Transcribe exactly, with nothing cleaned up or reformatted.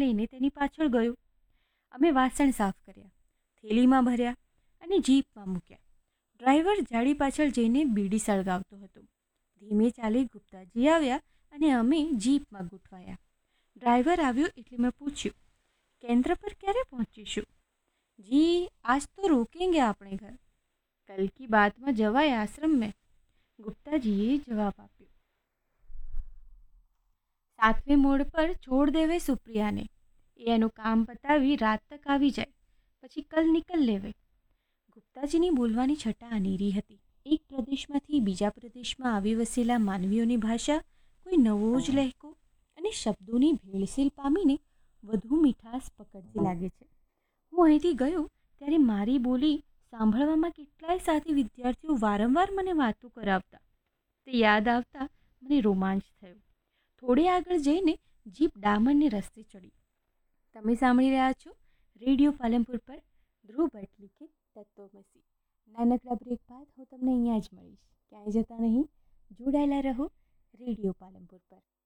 લઈને તેની પાછળ ગયો. અમે વાસણ સાફ કર્યા, થેલીમાં ભર્યા અને જીપમાં મૂક્યા. ડ્રાઈવર જાળી પાછળ જઈને બીડી સળગાવતો હતો. ધીમે ચાલી ગુપ્તાજી આવ્યા અને અમે જીપમાં ગોઠવાયા. ડ્રાઈવર આવ્યો એટલે મેં પૂછ્યું, કેન્દ્ર પર ક્યારે પહોંચીશું? જી આજ તો રોકેંગે આપણે ઘર, કલ કી બાતમાં જવાય આશ્રમ મેં, ગુપ્તાજીએ જવાબ આપ્યો. સાતમે મોડ પર છોડ દેવે સુપ્રિયાને, એ એનું કામ પતાવી રાત તક આવી જાય, પછી કલ નિકલ લેવે. ગુપ્તાજીની બોલવાની છટા અનેરી હતી. એક પ્રદેશમાંથી બીજા પ્રદેશમાં આવી વસેલા માનવીઓની ભાષા કોઈ નવો જ લહેકો અને શબ્દોની ભેળસેળ પામીને વધુ મીઠાશ પકડતી લાગે છે. હું અહીંથી ગયો ત્યારે મારી બોલી સાંભળવામાં કેટલાય સાથી વિદ્યાર્થીઓ વારંવાર મને વાતો કરાવતા. તે યાદ આવતા મને રોમાંચ થયો. થોડે આગળ જઈને જીપ ડામરને રસ્તે ચડી. તમે સાંભળી રહ્યા છો રેડિયો પાલનપુર પર ધ્રુવ ભટ્ટ લિખિત તત્વમસી. નાનકડા બ્રેક બાદ હું તમને અહીંયા જ મળીશ. ક્યાંય જતા નહીં, જોડાયેલા રહો રેડિયો પાલનપુર પર.